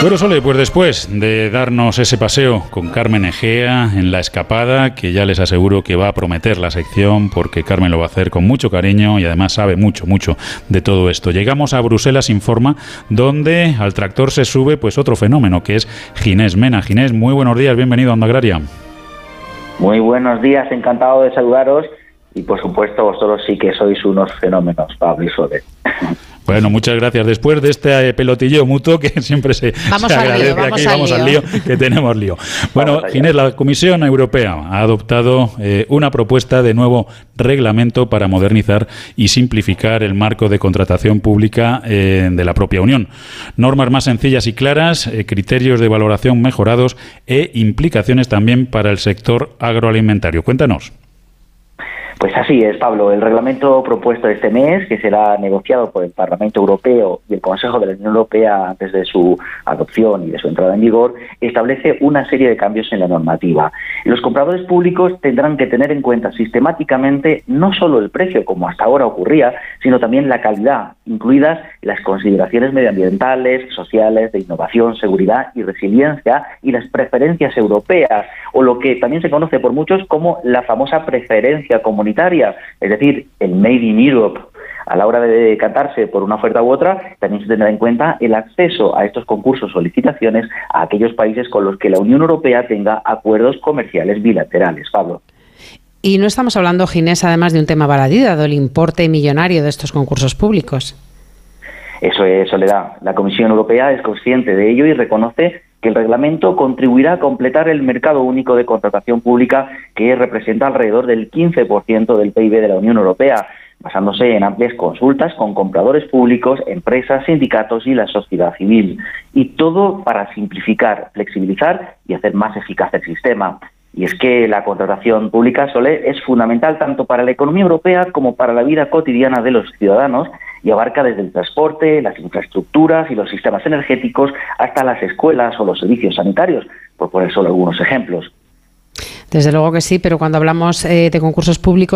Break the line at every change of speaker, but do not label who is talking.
Bueno, Sole, pues después de darnos ese paseo con Carmen Egea en La Escapada, que ya les aseguro que va a prometer la sección, porque Carmen lo va a hacer con mucho cariño y además sabe mucho de todo esto. Llegamos a Bruselas Informa, donde al tractor se sube pues otro fenómeno, que es Ginés Mena. Ginés, muy buenos días, bienvenido a Onda Agraria.
Muy buenos días, encantado de saludaros y por supuesto vosotros sí que sois unos fenómenos, Pablo y Sole.
Bueno, muchas gracias. Después de este pelotilleo mutuo que siempre se agradece aquí, vamos al lío, que tenemos lío. Bueno, Ginés, la Comisión Europea ha adoptado una propuesta de nuevo reglamento para modernizar y simplificar el marco de contratación pública de la propia Unión. Normas más sencillas y claras, criterios de valoración mejorados e implicaciones también para el sector agroalimentario. Cuéntanos.
Pues así es, Pablo. El reglamento propuesto este mes, que será negociado por el Parlamento Europeo y el Consejo de la Unión Europea antes de su adopción y de su entrada en vigor, establece una serie de cambios en la normativa. Los compradores públicos tendrán que tener en cuenta sistemáticamente no solo el precio, como hasta ahora ocurría, sino también la calidad, incluidas las consideraciones medioambientales, sociales, de innovación, seguridad y resiliencia y las preferencias europeas, o lo que también se conoce por muchos como la famosa preferencia comunitaria, es decir, el Made in Europe. A la hora de decantarse por una oferta u otra, también se tendrá en cuenta el acceso a estos concursos o licitaciones a aquellos países con los que la Unión Europea tenga acuerdos comerciales bilaterales. Pablo.
Y no estamos hablando, Ginés, además de un tema baladí, dado el importe millonario de estos concursos públicos.
Eso es, Soledad. La Comisión Europea es consciente de ello y reconoce que el reglamento contribuirá a completar el mercado único de contratación pública, que representa alrededor del 15% del PIB de la Unión Europea, basándose en amplias consultas con compradores públicos, empresas, sindicatos y la sociedad civil. Y todo para simplificar, flexibilizar y hacer más eficaz el sistema. Y es que la contratación pública, Sole, es fundamental tanto para la economía europea como para la vida cotidiana de los ciudadanos y abarca desde el transporte, las infraestructuras y los sistemas energéticos hasta las escuelas o los servicios sanitarios, por poner solo algunos ejemplos.
Desde luego que sí, pero cuando hablamos de concursos públicos